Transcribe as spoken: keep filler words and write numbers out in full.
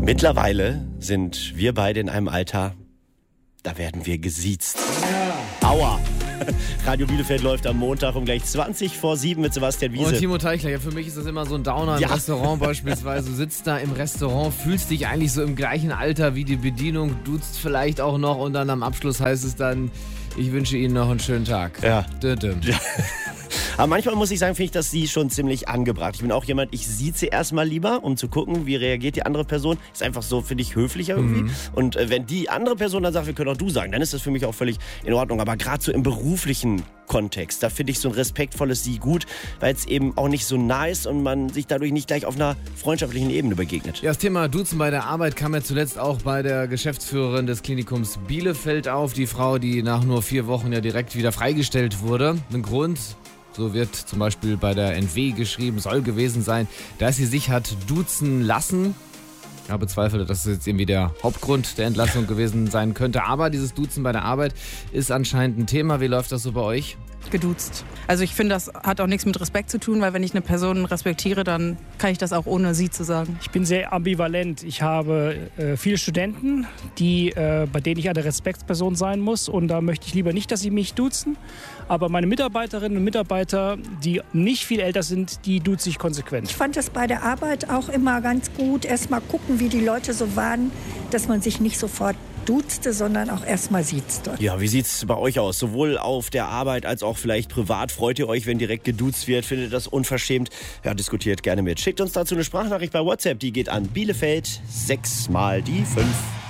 Mittlerweile sind wir beide in einem Alter, da werden wir gesiezt. Ja. Aua! Radio Bielefeld läuft am Montag um gleich zwanzig vor sieben mit Sebastian Wiese. Und Timo Teichler, ja, für mich ist das immer so ein Downer im ja. Restaurant beispielsweise. Du sitzt da im Restaurant, fühlst dich eigentlich so im gleichen Alter wie die Bedienung, duzt vielleicht auch noch und dann am Abschluss heißt es dann, ich wünsche Ihnen noch einen schönen Tag. Ja. Dün, dün. ja. Aber manchmal muss ich sagen, finde ich das Sie schon ziemlich angebracht. Ich bin auch jemand, ich sieze erstmal lieber, um zu gucken, wie reagiert die andere Person. Ist einfach so, finde ich, höflicher irgendwie. Mhm. Und äh, wenn die andere Person dann sagt, wir können auch du sagen, dann ist das für mich auch völlig in Ordnung. Aber gerade so im beruflichen Kontext, da finde ich so ein respektvolles Sie gut, weil es eben auch nicht so nah ist und man sich dadurch nicht gleich auf einer freundschaftlichen Ebene begegnet. Ja, das Thema Duzen bei der Arbeit kam ja zuletzt auch bei der Geschäftsführerin des Klinikums Bielefeld auf. Die Frau, die nach nur vier Wochen ja direkt wieder freigestellt wurde. Ein Grund... So wird zum Beispiel bei der N W geschrieben, soll gewesen sein, dass sie sich hat duzen lassen. Ich habe bezweifelt, dass es jetzt irgendwie der Hauptgrund der Entlassung gewesen sein könnte. Aber dieses Duzen bei der Arbeit ist anscheinend ein Thema. Wie läuft das so bei euch? Geduzt. Also ich finde, das hat auch nichts mit Respekt zu tun, weil wenn ich eine Person respektiere, dann kann ich das auch ohne sie zu sagen. Ich bin sehr ambivalent. Ich habe äh, viele Studenten, die, äh, bei denen ich eine Respektsperson sein muss und da möchte ich lieber nicht, dass sie mich duzen. Aber meine Mitarbeiterinnen und Mitarbeiter, die nicht viel älter sind, die duze ich konsequent. Ich fand es bei der Arbeit auch immer ganz gut, erst mal gucken, wie die Leute so waren, dass man sich nicht sofort duzte, sondern auch erstmal siezt. Ja, wie sieht's bei euch aus? Sowohl auf der Arbeit als auch vielleicht privat. Freut ihr euch, wenn direkt geduzt wird? Findet ihr das unverschämt? Ja, diskutiert gerne mit. Schickt uns dazu eine Sprachnachricht bei WhatsApp. Die geht an Bielefeld sechs mal die fünf.